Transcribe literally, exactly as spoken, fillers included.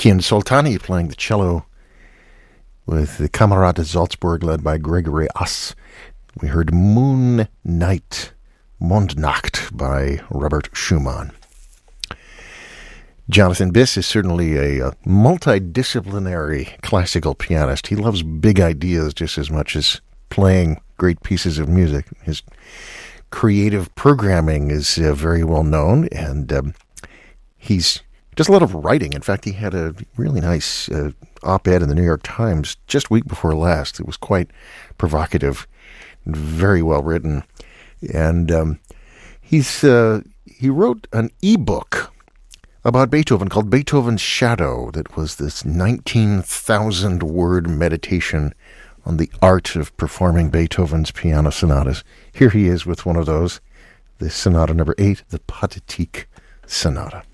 Kian Soltani playing the cello with the Kamerad Salzburg led by Gregory Ass. We heard Moon Night, Mondnacht by Robert Schumann. Jonathan Biss is certainly a, a multidisciplinary classical pianist. He loves big ideas just as much as playing great pieces of music. His creative programming is uh, very well known, and um, he's does a lot of writing. In fact, he had a really nice uh, op-ed in the New York Times just week before last. It was quite provocative, and very well written, and um, he's uh, he wrote an e-book about Beethoven called Beethoven's Shadow. That was this nineteen thousand word meditation on the art of performing Beethoven's piano sonatas. Here he is with one of those, the Sonata number eight, the Pathétique Sonata.